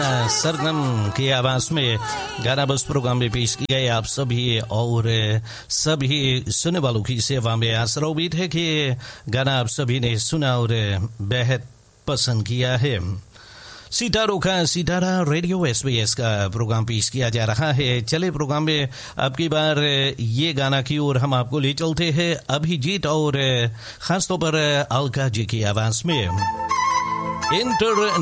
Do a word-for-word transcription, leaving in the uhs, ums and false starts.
सरगम की आवाज में गाना बस प्रोग्राम में पेश किया है आप सभी और सभी सुनने वालों की सेवा में। आशा उम्मीद है कि गाना आप सभी ने सुना और बेहद पसंद किया है। सितारों का सितारा रेडियो एसबीएस का प्रोग्राम पेश किया जा रहा है। चले प्रोग्राम में अब की बार ये गाना की ओर हम आपको ले चलते हैं अभिजीत और खासतौर पर अलका जी की आवाज में। इंटर